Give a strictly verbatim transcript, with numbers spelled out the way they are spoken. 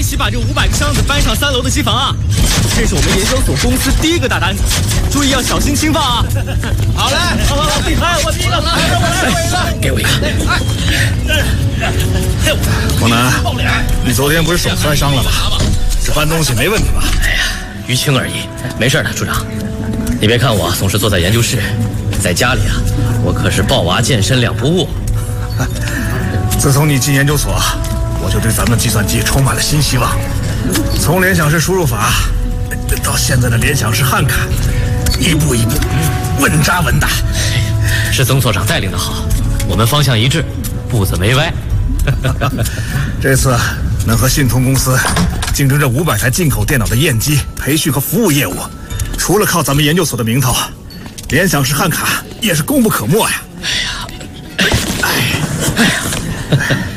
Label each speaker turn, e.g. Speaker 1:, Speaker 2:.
Speaker 1: 起把这五百个箱子搬上三楼的机房啊！这是我们研究所公司第一个大单子，注意要小心轻放啊！
Speaker 2: 好嘞，
Speaker 1: 好好好，哎，我第一个，来，
Speaker 2: 我来，
Speaker 3: 给我一个。
Speaker 4: 猛男，你昨天不是手摔伤了吗？这搬东西没问题吧？
Speaker 3: 哎呀，于情而已，没事的，处长。你别看我总是坐在研究室，在家里啊，我可是抱娃健身两不误。
Speaker 4: 自从你进研究所，我就对咱们计算机充满了新希望。从联想式输入法到现在的联想式汉卡，一步一步，稳扎稳打。
Speaker 3: 是曾所长带领的好，我们方向一致，步子没歪。
Speaker 4: 这次能和信通公司竞争这五百台进口电脑的验机、培训和服务业务，除了靠咱们研究所的名头，联想式汉卡也是功不可没呀。
Speaker 3: 哎呀，哎，哎呀。